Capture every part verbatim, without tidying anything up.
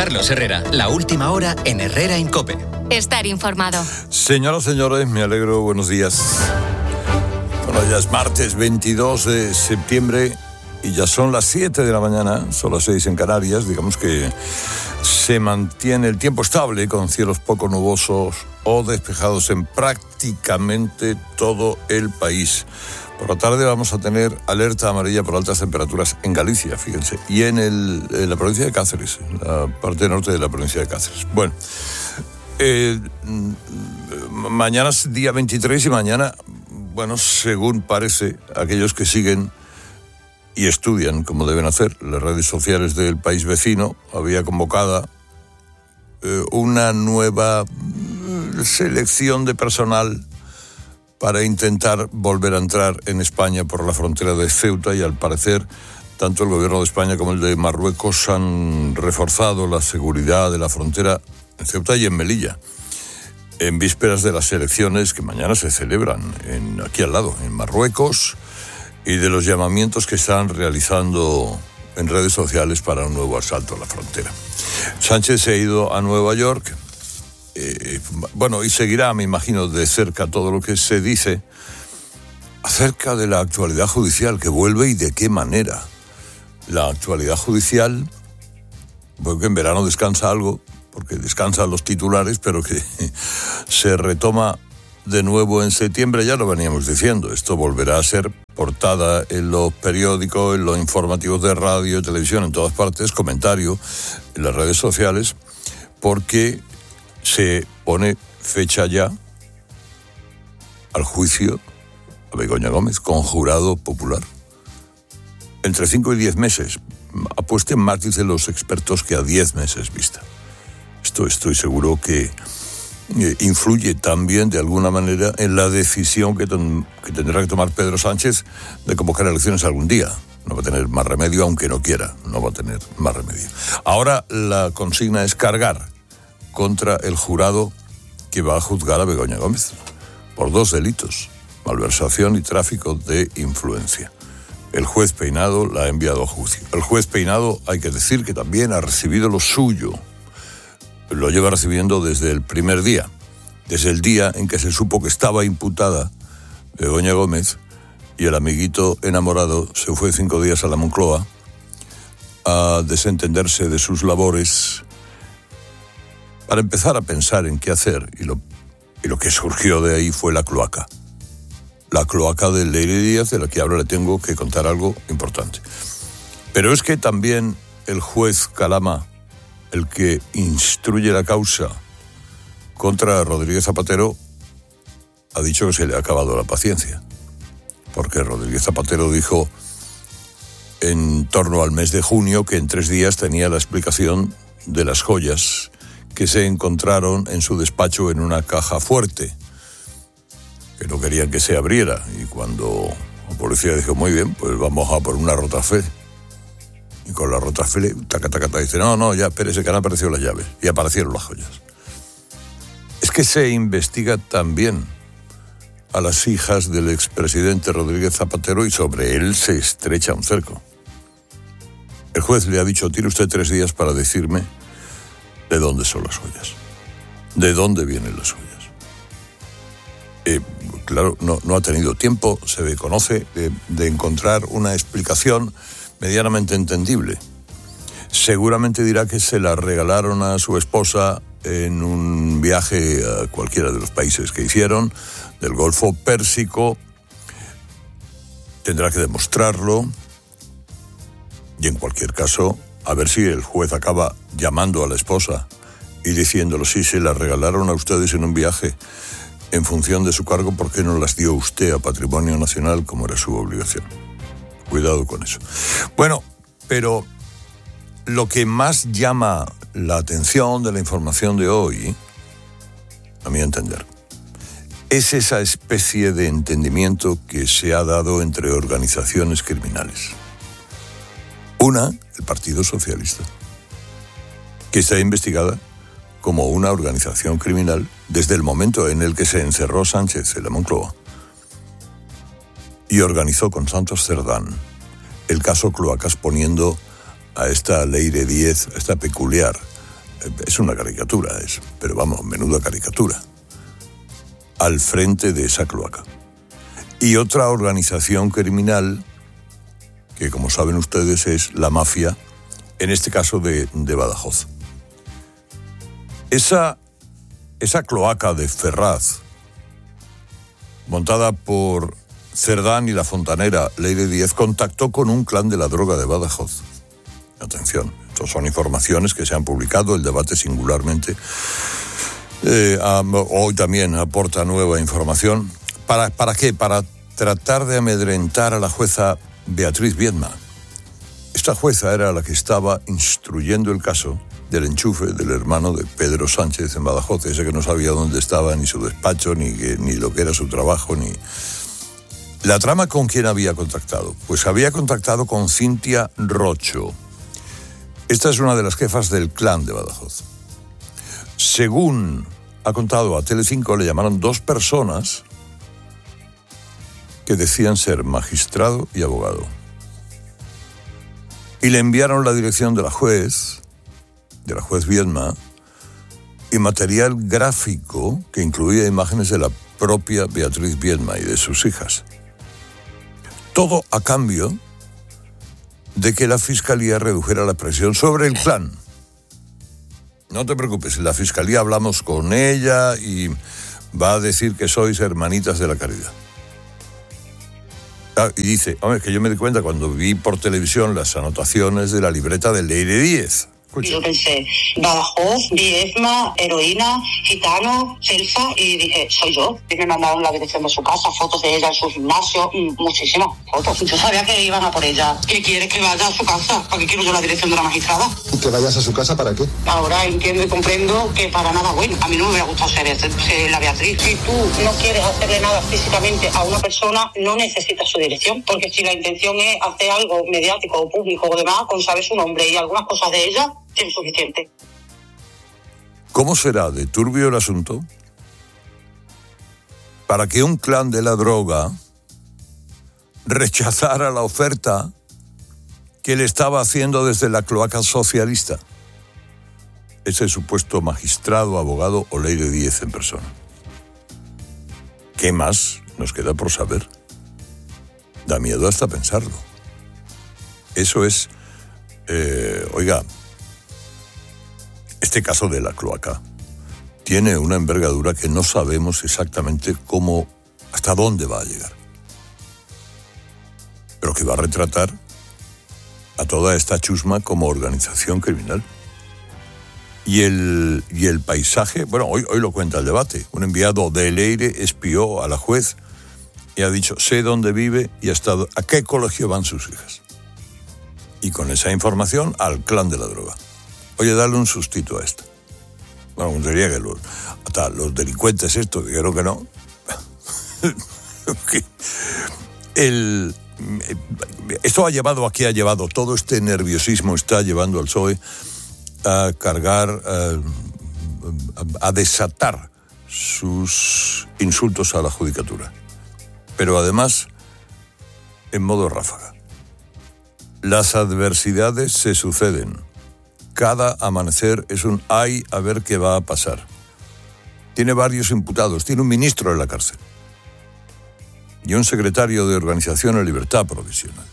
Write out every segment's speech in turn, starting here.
Carlos Herrera, la última hora en Herrera en COPE. Estar informado. Señoras, señores, me alegro, buenos días. Bueno, ya es martes veintidós de septiembre y ya son las siete de la mañana, son las seis en Canarias. Digamos que se mantiene el tiempo estable con cielos poco nubosos o despejados en prácticamente todo el país. Por la tarde vamos a tener alerta amarilla por altas temperaturas en Galicia, fíjense, y en, el, en la provincia de Cáceres, en la parte norte de la provincia de Cáceres. Bueno, eh, mañana es día veintitrés y mañana, bueno, según parece, aquellos que siguen y estudian como deben hacer las redes sociales del país vecino, había convocada eh, una nueva selección de personal para intentar volver a entrar en España por la frontera de Ceuta, y al parecer tanto el gobierno de España como el de Marruecos han reforzado la seguridad de la frontera en Ceuta y en Melilla, en vísperas de las elecciones que mañana se celebran en, aquí al lado, en Marruecos, y de los llamamientos que están realizando en redes sociales para un nuevo asalto a la frontera. Sánchez se ha ido a Nueva York. Eh, bueno, y seguirá, me imagino, de cerca todo lo que se dice acerca de la actualidad judicial, que vuelve y de qué manera. La actualidad judicial, porque en verano descansa algo, porque descansan los titulares, pero que se retoma de nuevo en septiembre. Ya lo veníamos diciendo, esto volverá a ser portada en los periódicos, en los informativos de radio, televisión, en todas partes, comentario en las redes sociales, porque se pone fecha ya al juicio a Begoña Gómez con jurado popular. Entre cinco y diez meses. Apuesten más, dicen los expertos, que a diez meses vista. Esto estoy seguro que eh, influye también de alguna manera en la decisión que, ten, que tendrá que tomar Pedro Sánchez de convocar elecciones algún día. No va a tener más remedio, aunque no quiera, no va a tener más remedio. Ahora la consigna es cargar contra el jurado que va a juzgar a Begoña Gómez por dos delitos: malversación y tráfico de influencia. El juez Peinado la ha enviado a juicio. El juez Peinado, hay que decir que también ha recibido lo suyo. Lo lleva recibiendo desde el primer día, desde el día en que se supo que estaba imputada Begoña Gómez, y el amiguito enamorado se fue cinco días a la Moncloa a desentenderse de sus labores para empezar a pensar en qué hacer, y lo, y lo que surgió de ahí fue la cloaca. La cloaca de Leire Díaz, de la que ahora le tengo que contar algo importante. Pero es que también el juez Calama, el que instruye la causa contra Rodríguez Zapatero, ha dicho que se le ha acabado la paciencia. Porque Rodríguez Zapatero dijo en torno al mes de junio que en tres días tenía la explicación de las joyas que se encontraron en su despacho en una caja fuerte, que no querían que se abriera. Y cuando la policía dijo, muy bien, pues vamos a por una rotafe. Y con la rotafe, taca, taca, taca, dice, no, no, ya, espérese, que han aparecido las llaves. Y aparecieron las joyas. Es que se investiga también a las hijas del expresidente Rodríguez Zapatero, y sobre él se estrecha un cerco. El juez le ha dicho, tiene usted tres días para decirme de dónde son las joyas, de dónde vienen las joyas. Eh, claro, no, no ha tenido tiempo, se ve, conoce, de, de encontrar una explicación medianamente entendible. Seguramente dirá que se la regalaron a su esposa en un viaje a cualquiera de los países que hicieron, del Golfo Pérsico. Tendrá que demostrarlo, y en cualquier caso, a ver si el juez acaba llamando a la esposa y diciéndolo, sí, se las regalaron a ustedes en un viaje en función de su cargo, ¿por qué no las dio usted a Patrimonio Nacional como era su obligación? Cuidado con eso. Bueno, pero lo que más llama la atención de la información de hoy, a mi entender, es esa especie de entendimiento que se ha dado entre organizaciones criminales. Una, el Partido Socialista, que está investigada como una organización criminal desde el momento en el que se encerró Sánchez en la Moncloa y organizó con Santos Cerdán el caso Cloacas, poniendo a esta Leire Díez, a esta peculiar es una caricatura, es, pero vamos, menuda caricatura, al frente de esa cloaca. Y otra organización criminal, que como saben ustedes es la mafia, en este caso de, de Badajoz. Esa, esa cloaca de Ferraz, montada por Cerdán y la fontanera Leire Díez, contactó con un clan de la droga de Badajoz. Atención, estas son informaciones que se han publicado, el debate singularmente eh, hoy también aporta nueva información. ¿Para, ¿Para qué? Para tratar de amedrentar a la jueza Beatriz Viedma. Esta jueza era la que estaba instruyendo el caso del enchufe del hermano de Pedro Sánchez en Badajoz, ese que no sabía dónde estaba, ni su despacho, ni, que, ni lo que era su trabajo, ni... ¿La trama con quién había contactado? Pues había contactado con Cintia Rocho. Esta es una de las jefas del clan de Badajoz. Según ha contado a Telecinco, le llamaron dos personas que decían ser magistrado y abogado. Y le enviaron la dirección de la juez, de la juez Viedma, y material gráfico que incluía imágenes de la propia Beatriz Viedma y de sus hijas. Todo a cambio de que la Fiscalía redujera la presión sobre el clan. No te preocupes, en la Fiscalía hablamos con ella y va a decir que sois hermanitas de la caridad. Ah, y dice, hombre, es que yo me di cuenta cuando vi por televisión las anotaciones de la libreta de Leire Díez. Escucha. Yo pensé, Badajoz, Viedma, heroína, gitano, selfa, y dije, soy yo. Y me mandaron la dirección de su casa, fotos de ella en su gimnasio, muchísimas fotos. Yo sabía que iban a por ella. ¿Qué quiere que vaya a su casa? ¿Para qué quiero yo la dirección de la magistrada? ¿Que vayas a su casa para qué? Ahora entiendo y comprendo que para nada bueno. A mí no me hubiera gustado ser, ser la Beatriz. Si tú no quieres hacerle nada físicamente a una persona, no necesitas su dirección. Porque si la intención es hacer algo mediático o público o demás, con saber su nombre y algunas cosas de ella, es suficiente. ¿Cómo será de turbio el asunto para que un clan de la droga rechazara la oferta que le estaba haciendo desde la cloaca socialista ese supuesto magistrado, abogado o Leire Díez en persona? ¿Qué más nos queda por saber? Da miedo hasta pensarlo. Eso es, eh, oiga, este caso de la cloaca tiene una envergadura que no sabemos exactamente cómo, hasta dónde va a llegar. Pero que va a retratar a toda esta chusma como organización criminal. Y el, y el paisaje, bueno, hoy, hoy lo cuenta el debate. Un enviado de Leire espió a la juez y ha dicho, sé dónde vive y hasta a qué colegio van sus hijas. Y con esa información al clan de la droga. Oye, dale un sustito a esto. Bueno, diría que los, hasta los delincuentes estos dijeron que no. El, esto ha llevado, ¿a qué ha llevado? Todo este nerviosismo está llevando al P S O E a cargar, a, a desatar sus insultos a la judicatura. Pero además, en modo ráfaga. Las adversidades se suceden. Cada amanecer es un ay, a ver qué va a pasar. Tiene varios imputados, tiene un ministro en la cárcel y un secretario de Organización en Libertad Provisional.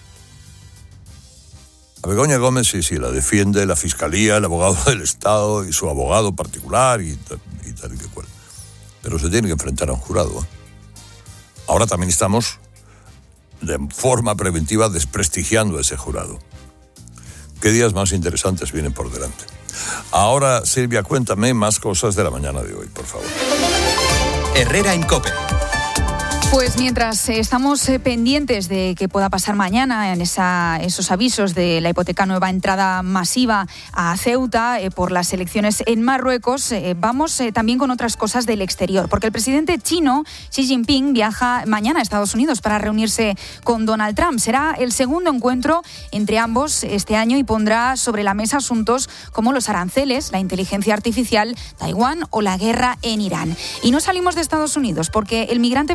A Begoña Gómez sí, sí, la defiende la Fiscalía, el abogado del Estado y su abogado particular y tal y, tal y que cual. Pero se tiene que enfrentar a un jurado. ¿eh? Ahora también estamos de forma preventiva desprestigiando a ese jurado. ¿Qué días más interesantes vienen por delante? Ahora, Silvia, cuéntame más cosas de la mañana de hoy, por favor. Herrera en COPE. Pues mientras estamos pendientes de qué pueda pasar mañana en esa, esos avisos de la hipoteca nueva entrada masiva a Ceuta eh, por las elecciones en Marruecos, eh, vamos eh, también con otras cosas del exterior, porque el presidente chino Xi Jinping viaja mañana a Estados Unidos para reunirse con Donald Trump. Será el segundo encuentro entre ambos este año y pondrá sobre la mesa asuntos como los aranceles, la inteligencia artificial, Taiwán o la guerra en Irán. Y no salimos de Estados Unidos porque el migrante venezolano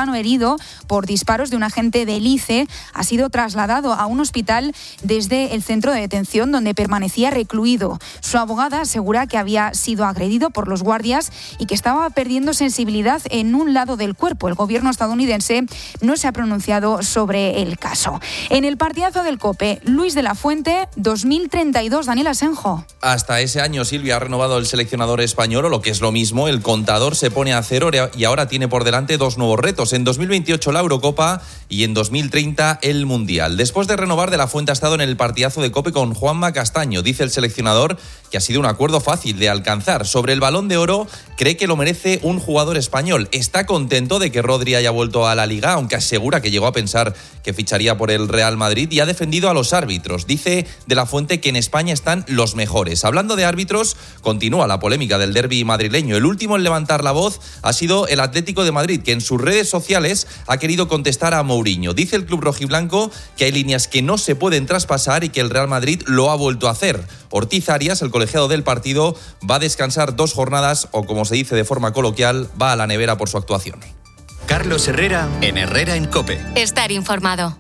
ciudadano herido por disparos de un agente del I C E ha sido trasladado a un hospital desde el centro de detención donde permanecía recluido. Su abogada asegura que había sido agredido por los guardias y que estaba perdiendo sensibilidad en un lado del cuerpo. El gobierno estadounidense no se ha pronunciado sobre el caso. En el partidazo del COPE, Luis de la Fuente, dos mil treinta y dos, Daniel Asenjo. Hasta ese año, Silvia, ha renovado el seleccionador español, o lo que es lo mismo, el contador se pone a cero y ahora tiene por delante dos nuevos retos. En dos mil veintiocho la Eurocopa y en dos mil treinta el Mundial. Después de renovar, de la Fuente ha estado en el partidazo de COPE con Juanma Castaño. Dice el seleccionador que ha sido un acuerdo fácil de alcanzar. Sobre el Balón de Oro, cree que lo merece un jugador español. Está contento de que Rodri haya vuelto a la Liga, aunque asegura que llegó a pensar que ficharía por el Real Madrid, y ha defendido a los árbitros. Dice de la Fuente que en España están los mejores. Hablando de árbitros, continúa la polémica del derbi madrileño. El último en levantar la voz ha sido el Atlético de Madrid, que en sus redes sociales ha querido contestar a Mourinho. Dice el club rojiblanco que hay líneas que no se pueden traspasar y que el Real Madrid lo ha vuelto a hacer. Ortiz Arias, el colegiado del partido, va a descansar dos jornadas, o como se dice de forma coloquial, va a la nevera por su actuación. Carlos Herrera en Herrera en COPE. Estar informado.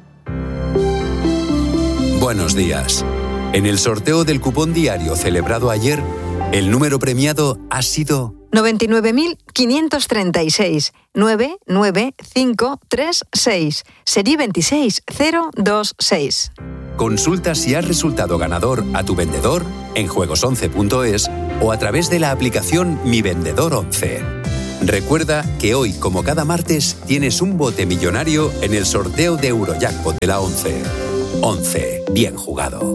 Buenos días. En el sorteo del cupón diario celebrado ayer, el número premiado ha sido noventa y nueve mil quinientos treinta y seis, nueve nueve cinco tres seis, serie veintiséis cero dos seis. Consulta si has resultado ganador a tu vendedor en juegos once punto es o a través de la aplicación Mi Vendedor once. Recuerda que hoy, como cada martes, tienes un bote millonario en el sorteo de Eurojackpot de la once. once. Bien jugado.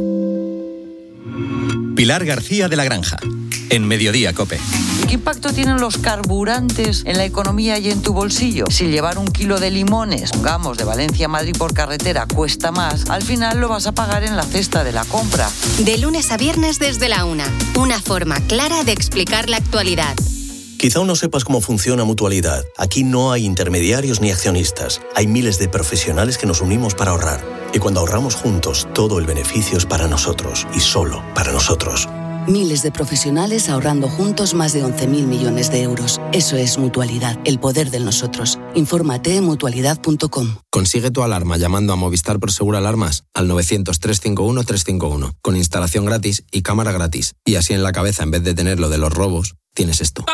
Pilar García de la Granja, en Mediodía COPE. ¿Qué impacto tienen los carburantes en la economía y en tu bolsillo? Si llevar un kilo de limones, pongamos, de Valencia a Madrid por carretera cuesta más, al final lo vas a pagar en la cesta de la compra. De lunes a viernes desde la una. Una forma clara de explicar la actualidad. Quizá aún no sepas cómo funciona Mutualidad. Aquí no hay intermediarios ni accionistas. Hay miles de profesionales que nos unimos para ahorrar. Y cuando ahorramos juntos, todo el beneficio es para nosotros y solo para nosotros. Miles de profesionales ahorrando juntos más de once mil millones de euros. Eso es Mutualidad, el poder de nosotros. Infórmate en mutualidad punto com. Consigue tu alarma llamando a Movistar Prosegur Alarmas al novecientos, trescientos cincuenta y uno, trescientos cincuenta y uno, con instalación gratis y cámara gratis. Y así en la cabeza, en vez de tener lo de los robos, tienes esto.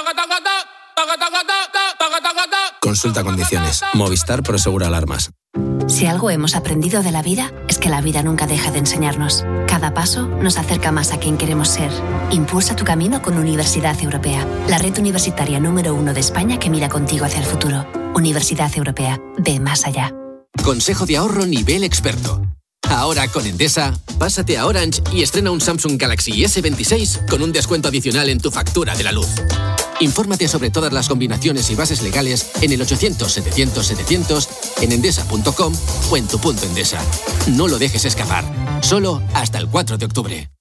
Consulta condiciones. Movistar Prosegur Alarmas. Si algo hemos aprendido de la vida, es que la vida nunca deja de enseñarnos. Cada paso nos acerca más a quien queremos ser. Impulsa tu camino con Universidad Europea, la red universitaria número uno de España que mira contigo hacia el futuro. Universidad Europea, ve más allá. Consejo de ahorro nivel experto. Ahora con Endesa, pásate a Orange y estrena un Samsung Galaxy ese veintiséis con un descuento adicional en tu factura de la luz. Infórmate sobre todas las combinaciones y bases legales en el ochocientos, setecientos, setecientos, en endesa punto com o en tu punto Endesa. No lo dejes escapar. Solo hasta el cuatro de octubre.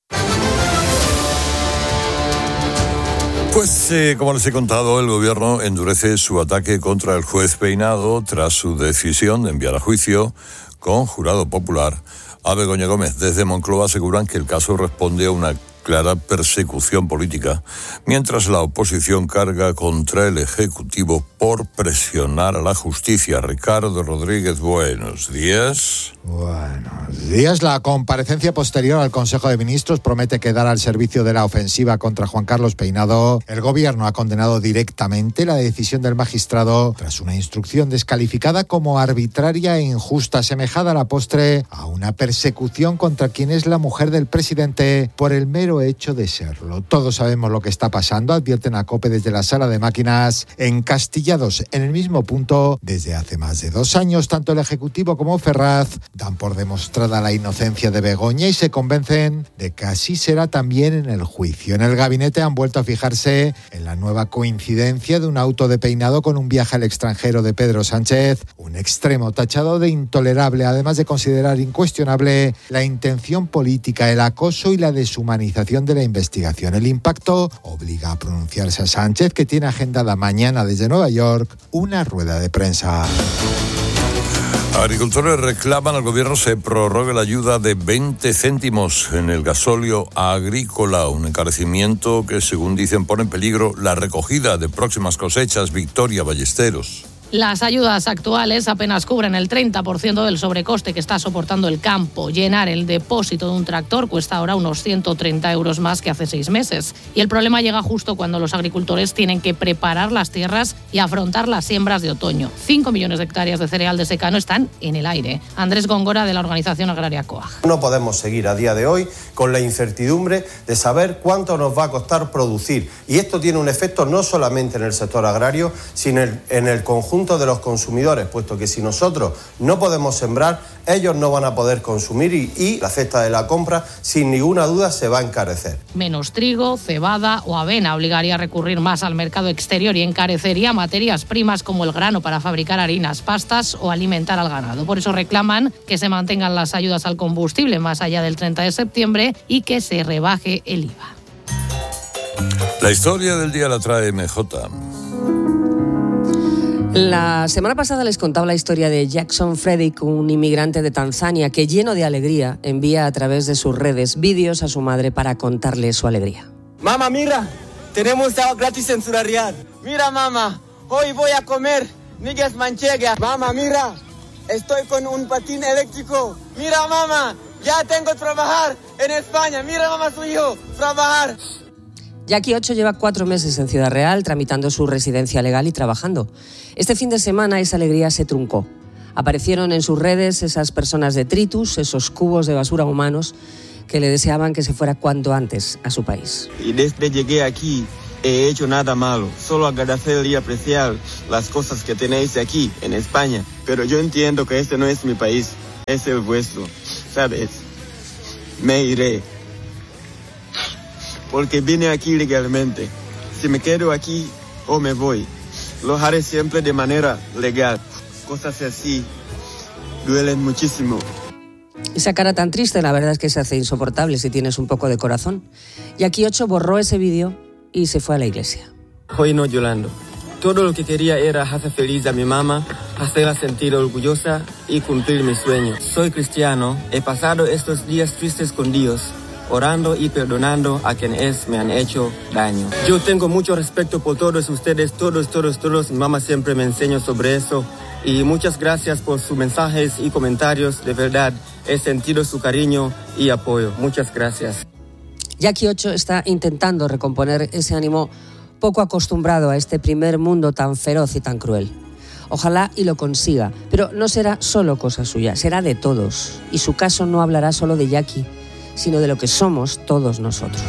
Pues, eh, como les he contado, el gobierno endurece su ataque contra el juez Peinado tras su decisión de enviar a juicio con jurado popular a Begoña Gómez. Desde Moncloa aseguran que el caso responde a una clara persecución política, mientras la oposición carga contra el Ejecutivo por presionar a la justicia. Ricardo Rodríguez, buenos días. Buenos días. La comparecencia posterior al Consejo de Ministros promete quedar al servicio de la ofensiva contra Juan Carlos Peinado. El gobierno ha condenado directamente la decisión del magistrado tras una instrucción descalificada como arbitraria e injusta, asemejada a la postre a una persecución contra quien es la mujer del presidente por el mero hecho de serlo. Todos sabemos lo que está pasando, advierten a COPE desde la sala de máquinas, encastillados en el mismo punto desde hace más de dos años. Tanto el Ejecutivo como Ferraz dan por demostrada la inocencia de Begoña y se convencen de que así será también en el juicio. En el gabinete han vuelto a fijarse en la nueva coincidencia de un auto de Peinado con un viaje al extranjero de Pedro Sánchez, un extremo tachado de intolerable, además de considerar incuestionable la intención política, el acoso y la deshumanización de la investigación. El impacto obliga a pronunciarse a Sánchez, que tiene agendada mañana desde Nueva York una rueda de prensa. Agricultores reclaman al gobierno se prorrogue la ayuda de veinte céntimos en el gasóleo agrícola, un encarecimiento que, según dicen, pone en peligro la recogida de próximas cosechas. Victoria Ballesteros. Las ayudas actuales apenas cubren el treinta por ciento del sobrecoste que está soportando el campo. Llenar el depósito de un tractor cuesta ahora unos ciento treinta euros más que hace seis meses. Y el problema llega justo cuando los agricultores tienen que preparar las tierras y afrontar las siembras de otoño. Cinco millones de hectáreas de cereal de secano están en el aire. Andrés Góngora, de la organización agraria COAG. No podemos seguir a día de hoy con la incertidumbre de saber cuánto nos va a costar producir. Y esto tiene un efecto no solamente en el sector agrario, sino en el conjunto de los consumidores, puesto que si nosotros no podemos sembrar, ellos no van a poder consumir y, y la cesta de la compra, sin ninguna duda, se va a encarecer. Menos trigo, cebada o avena obligaría a recurrir más al mercado exterior y encarecería materias primas como el grano para fabricar harinas, pastas o alimentar al ganado. Por eso reclaman que se mantengan las ayudas al combustible más allá del treinta de septiembre y que se rebaje el I V A. La historia del día la trae M J. La semana pasada les contaba la historia de Jackson Frederick, un inmigrante de Tanzania que, lleno de alegría, envía a través de sus redes vídeos a su madre para contarle su alegría. Mamá, mira, tenemos agua gratis en Ciudad Real. Mira, mamá, hoy voy a comer migas manchegas. Mamá, mira, estoy con un patín eléctrico. Mira, mamá, ya tengo que trabajar en España. Mira, mamá, su hijo, trabajar. Jackie Ocho lleva cuatro meses en Ciudad Real tramitando su residencia legal y trabajando. Este fin de semana esa alegría se truncó. Aparecieron en sus redes esas personas de detritus, esos cubos de basura humanos que le deseaban que se fuera cuanto antes a su país. Y desde que llegué aquí he hecho nada malo, solo agradecer y apreciar las cosas que tenéis aquí en España. Pero yo entiendo que este no es mi país, es el vuestro, ¿sabes? Me iré. Porque vine aquí legalmente. Si me quedo aquí o me voy, lo haré siempre de manera legal. Cosas así duelen muchísimo. Esa cara tan triste, la verdad es que se hace insoportable si tienes un poco de corazón. Jackie Ocho borró ese vídeo y se fue a la iglesia. Hoy no llorando. Todo lo que quería era hacer feliz a mi mamá, hacerla sentir orgullosa y cumplir mis sueños. Soy cristiano, he pasado estos días tristes con Dios, orando y perdonando a quienes me han hecho daño. Yo tengo mucho respeto por todos ustedes, todos, todos, todos. Mi mamá siempre me enseñó sobre eso. Y muchas gracias por sus mensajes y comentarios. De verdad, he sentido su cariño y apoyo. Muchas gracias. Jackie Ocho está intentando recomponer ese ánimo poco acostumbrado a este primer mundo tan feroz y tan cruel. Ojalá y lo consiga, pero no será solo cosa suya, será de todos. Y su caso no hablará solo de Jackie, sino de lo que somos todos nosotros.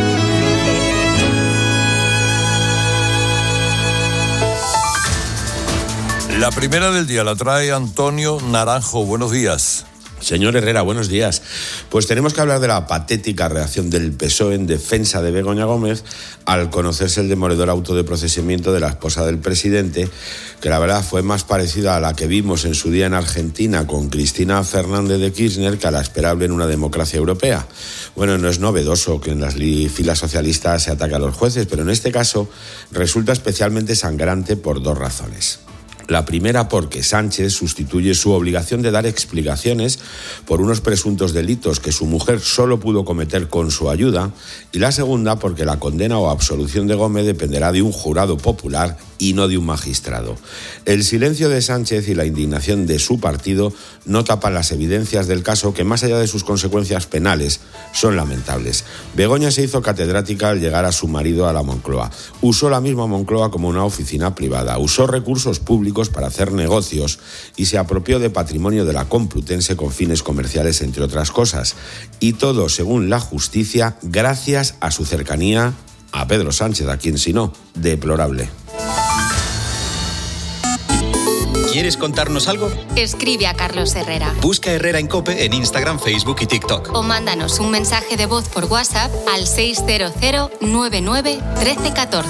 La primera del día la trae Antonio Naranjo. Buenos días. Señor Herrera, buenos días. Pues tenemos que hablar de la patética reacción del P S O E en defensa de Begoña Gómez al conocerse el demoledor auto de procesamiento de la esposa del presidente, que la verdad fue más parecida a la que vimos en su día en Argentina con Cristina Fernández de Kirchner que a la esperable en una democracia europea. Bueno, no es novedoso que en las filas socialistas se ataque a los jueces, pero en este caso resulta especialmente sangrante por dos razones. La primera porque Sánchez sustituye su obligación de dar explicaciones por unos presuntos delitos que su mujer solo pudo cometer con su ayuda, y la segunda porque la condena o absolución de Gómez dependerá de un jurado popular y no de un magistrado. El silencio de Sánchez y la indignación de su partido no tapan las evidencias del caso que, más allá de sus consecuencias penales, son lamentables. Begoña se hizo catedrática al llegar a su marido a la Moncloa. Usó la misma Moncloa como una oficina privada, usó recursos públicos para hacer negocios y se apropió de patrimonio de la Complutense con fines comerciales, entre otras cosas. Y todo, según la justicia, gracias a su cercanía a Pedro Sánchez, a quien si no, deplorable. ¿Quieres contarnos algo? Escribe a Carlos Herrera. Busca Herrera en COPE en Instagram, Facebook y TikTok. O mándanos un mensaje de voz por WhatsApp al seis cero cero nueve nueve uno tres uno cuatro.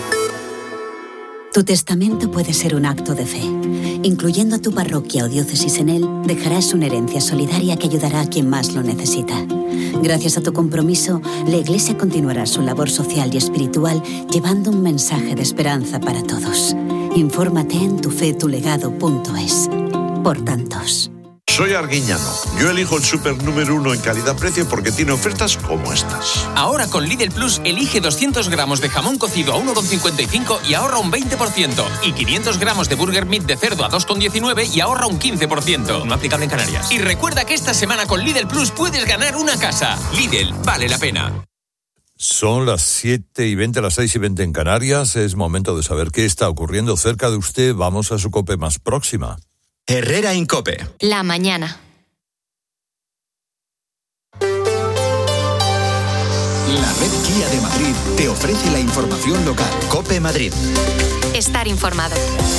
Tu testamento puede ser un acto de fe. Incluyendo tu parroquia o diócesis en él, dejarás una herencia solidaria que ayudará a quien más lo necesita. Gracias a tu compromiso, la Iglesia continuará su labor social y espiritual llevando un mensaje de esperanza para todos. Infórmate en tufetulegado punto es. Por tantos. Soy Arguiñano. Yo elijo el súper número uno en calidad-precio porque tiene ofertas como estas. Ahora con Lidl Plus elige doscientos gramos de jamón cocido a uno con cincuenta y cinco y ahorra un veinte por ciento. Y quinientos gramos de Burger Meat de cerdo a dos con diecinueve y ahorra un quince por ciento. No aplicable en Canarias. Y recuerda que esta semana con Lidl Plus puedes ganar una casa. Lidl, vale la pena. Son las siete y veinte, las seis y veinte en Canarias. Es momento de saber qué está ocurriendo cerca de usted. Vamos a su COPE más próxima. Herrera Incope. La mañana. La red Kia de Madrid te ofrece la información local. COPE Madrid. Estar informado.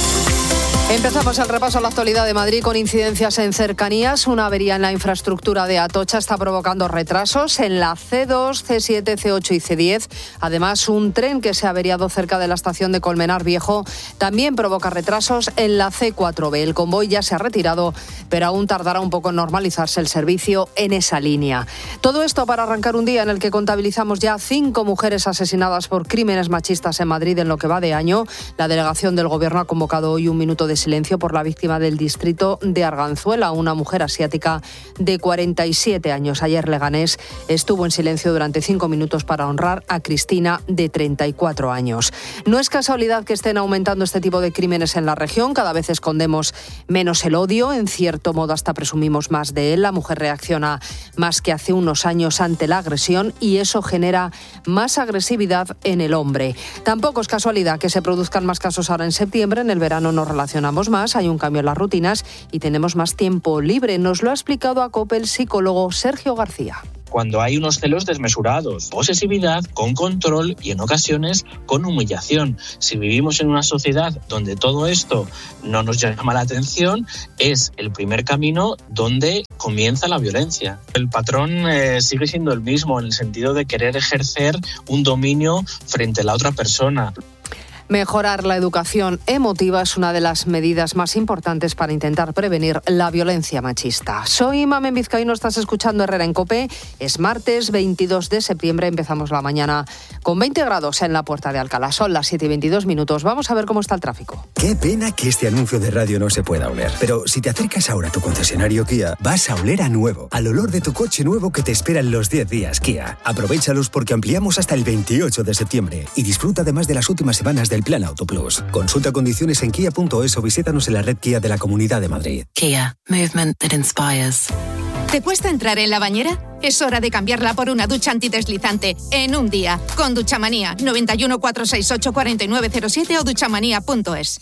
Empezamos el repaso a la actualidad de Madrid con incidencias en cercanías. Una avería en la infraestructura de Atocha está provocando retrasos en la ce dos, ce siete, ce ocho y ce diez. Además, un tren que se ha averiado cerca de la estación de Colmenar Viejo también provoca retrasos en la ce cuatro be. El convoy ya se ha retirado, pero aún tardará un poco en normalizarse el servicio en esa línea. Todo esto para arrancar un día en el que contabilizamos ya cinco mujeres asesinadas por crímenes machistas en Madrid en lo que va de año. La delegación del Gobierno ha convocado hoy un minuto de silencio por la víctima del distrito de Arganzuela, una mujer asiática de cuarenta y siete años. Ayer Leganés estuvo en silencio durante cinco minutos para honrar a Cristina, de treinta y cuatro años. No es casualidad que estén aumentando este tipo de crímenes en la región. Cada vez escondemos menos el odio, en cierto modo hasta presumimos más de él. La mujer reacciona más que hace unos años ante la agresión y eso genera más agresividad en el hombre. Tampoco es casualidad que se produzcan más casos ahora en septiembre. En el verano nos relacionamos más, hay un cambio en las rutinas y tenemos más tiempo libre. Nos lo ha explicado a COPE el psicólogo Sergio García. Cuando hay unos celos desmesurados, posesividad con control y en ocasiones con humillación. Si vivimos en una sociedad donde todo esto no nos llama la atención, es el primer camino donde comienza la violencia. El patrón eh, sigue siendo el mismo en el sentido de querer ejercer un dominio frente a la otra persona. Mejorar la educación emotiva es una de las medidas más importantes para intentar prevenir la violencia machista. Soy Mamen Vizcaíno, estás escuchando Herrera en COPE. Es martes veintidós de septiembre, empezamos la mañana con veinte grados en la Puerta de Alcalá. Son las siete y veintidós minutos. Vamos a ver cómo está el tráfico. Qué pena que este anuncio de radio no se pueda oler. Pero si te acercas ahora a tu concesionario Kia, vas a oler a nuevo, al olor de tu coche nuevo que te espera en los diez días Kia. Aprovéchalos porque ampliamos hasta el veintiocho de septiembre y disfruta además de las últimas semanas del Plan Auto Plus. Consulta condiciones en kia punto es o visítanos en la red Kia de la Comunidad de Madrid. Kia, movement that inspires. ¿Te cuesta entrar en la bañera? Es hora de cambiarla por una ducha antideslizante en un día. Con Duchamanía, noventa y uno, cuatrocientos sesenta y ocho, cuarenta y nueve cero siete o duchamanía punto es.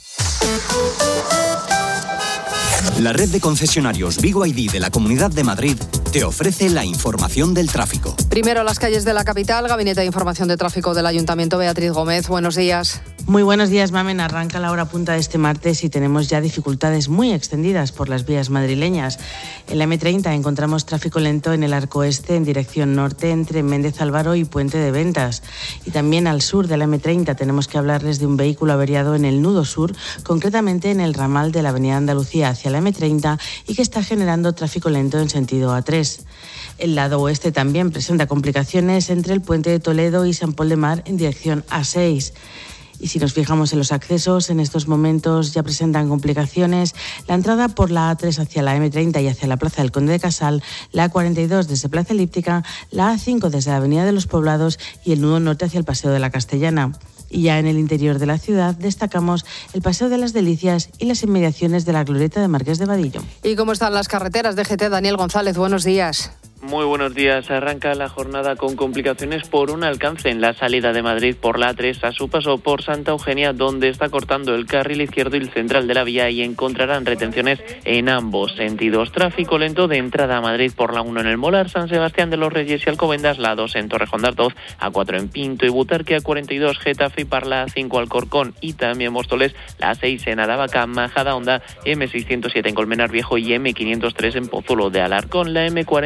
La red de concesionarios Vigo I D de la Comunidad de Madrid te ofrece la información del tráfico. Primero las calles de la capital, Gabinete de Información de Tráfico del Ayuntamiento. Beatriz Gómez, buenos días. Muy buenos días, Mamen. Arranca la hora punta de este martes y tenemos ya dificultades muy extendidas por las vías madrileñas. En la eme treinta encontramos tráfico lento en el arco este en dirección norte entre Méndez Álvaro y Puente de Ventas. Y también al sur de la eme treinta tenemos que hablarles de un vehículo averiado en el nudo sur, concretamente en el ramal de la avenida Andalucía hacia la eme treinta y que está generando tráfico lento en sentido a tres. El lado oeste también presenta complicaciones entre el Puente de Toledo y San Pol de Mar en dirección a seis. Y si nos fijamos en los accesos, en estos momentos ya presentan complicaciones la entrada por la a tres hacia la eme treinta y hacia la Plaza del Conde de Casal, la a cuarenta y dos desde Plaza Elíptica, la a cinco desde la Avenida de los Poblados y el nudo norte hacia el Paseo de la Castellana. Y ya en el interior de la ciudad destacamos el Paseo de las Delicias y las inmediaciones de la Glorieta de Marqués de Vadillo. ¿Y cómo están las carreteras? D G T, Daniel González, buenos días. Muy buenos días. Arranca la jornada con complicaciones por un alcance en la salida de Madrid por la a tres a su paso por Santa Eugenia, donde está cortando el carril izquierdo y el central de la vía y encontrarán retenciones en ambos sentidos. Tráfico lento de entrada a Madrid por la uno en el Molar, San Sebastián de los Reyes y Alcobendas, la dos en Torrejón de Ardoz, a cuatro en Pinto y Butarque, a cuarenta y dos Getafe y Parla, a cinco Alcorcón y también Móstoles, la seis en Aravaca, Majadahonda, eme seiscientos siete en Colmenar Viejo y eme quinientos tres en Pozuelo de Alarcón, la eme cuarenta densa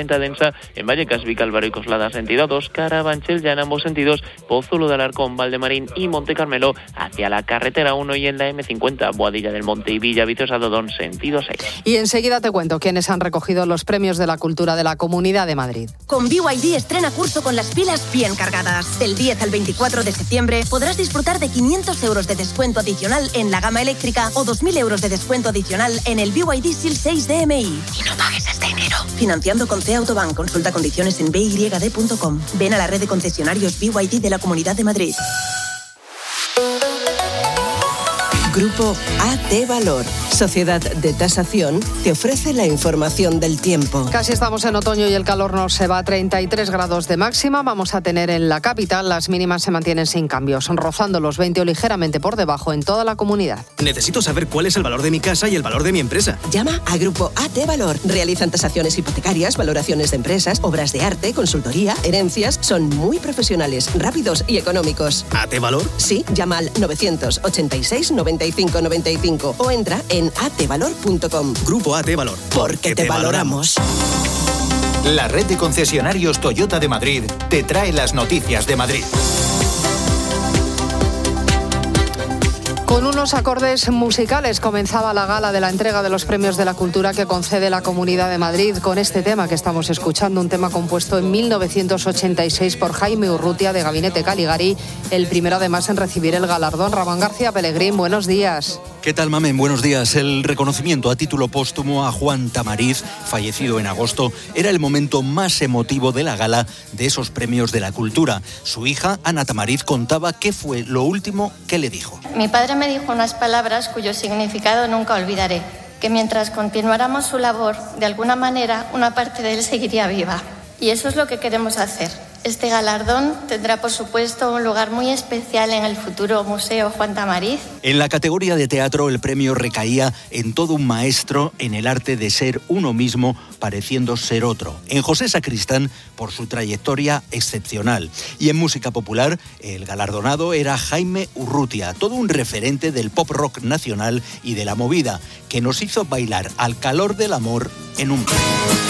Alcalá, en Vallecas, Vicálvaro y Coslada sentido dos, Carabanchel ya en ambos sentidos, Pozuelo de Alarcón, Valdemarín y Monte Carmelo hacia la carretera uno y en la eme cincuenta, Boadilla del Monte y Villaviciosa Dodón sentido seis. Y enseguida te cuento quiénes han recogido los premios de la cultura de la Comunidad de Madrid. Con B Y D estrena curso con las pilas bien cargadas. Del diez al veinticuatro de septiembre podrás disfrutar de quinientos euros de descuento adicional en la gama eléctrica o dos mil euros de descuento adicional en el B Y D S I L seis D M I. Y no pagues este enero. Financiando con C Autobank. Consulta condiciones en b y d punto com. Ven a la red de concesionarios B Y D de la Comunidad de Madrid. Grupo A T Valor, Sociedad de Tasación, te ofrece la información del tiempo. Casi estamos en otoño y el calor nos se va a treinta y tres grados de máxima. Vamos a tener en la capital, las mínimas se mantienen sin cambios, rozando los veinte o ligeramente por debajo en toda la comunidad. Necesito saber cuál es el valor de mi casa y el valor de mi empresa. Llama a Grupo A T Valor. Realizan tasaciones hipotecarias, valoraciones de empresas, obras de arte, consultoría, herencias. Son muy profesionales, rápidos y económicos. ¿A T Valor? Sí, llama al novecientos ochenta y seis noventa y cinco noventa y cinco o entra en a t valor punto com. Grupo A T Valor. Porque te valoramos. La red de concesionarios Toyota de Madrid te trae las noticias de Madrid. Con unos acordes musicales comenzaba la gala de la entrega de los premios de la cultura que concede la Comunidad de Madrid con este tema que estamos escuchando, un tema compuesto en mil novecientos ochenta y seis por Jaime Urrutia de Gabinete Caligari, el primero además en recibir el galardón. Ramón García Pelegrín, buenos días. ¿Qué tal, Mamen? Buenos días. El reconocimiento a título póstumo a Juan Tamariz, fallecido en agosto, era el momento más emotivo de la gala de esos premios de la cultura. Su hija, Ana Tamariz, contaba qué fue lo último que le dijo. Mi padre me dijo unas palabras cuyo significado nunca olvidaré, que mientras continuáramos su labor, de alguna manera, una parte de él seguiría viva. Y eso es lo que queremos hacer. Este galardón tendrá, por supuesto, un lugar muy especial en el futuro Museo Juan Tamariz. En la categoría de teatro, el premio recaía en todo un maestro en el arte de ser uno mismo, pareciendo ser otro. En José Sacristán, por su trayectoria excepcional. Y en música popular, el galardonado era Jaime Urrutia, todo un referente del pop rock nacional y de la movida, que nos hizo bailar al calor del amor en un...